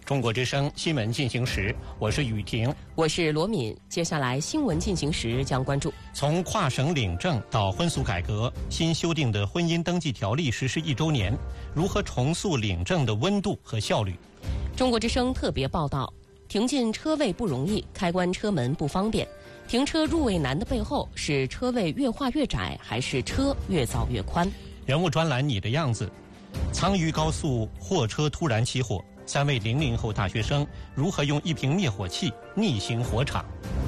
中国之声新闻进行时，我是雨婷， 我是罗敏。接下来新闻进行时将关注： 从跨省领证到婚俗改革，新修订的婚姻登记条例实施1周年，如何重塑领证的温度和效率？ 中国之声特别报道：停进车位不容易，开关车门不方便。停车入位难的背后，是车位越画越窄，还是车越造越宽？ 人物专栏你的样子。苍渝高速货车突然起火，3位00后大学生如何用一瓶灭火器逆行火场？